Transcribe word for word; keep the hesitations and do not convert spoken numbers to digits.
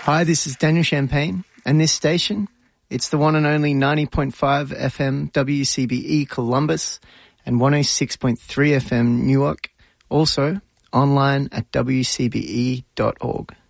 Hi, this is Daniel Champagne, and this station, it's the one and only ninety point five F M W C B E Columbus and one oh six point three F M Newark, also online at w c b e dot org.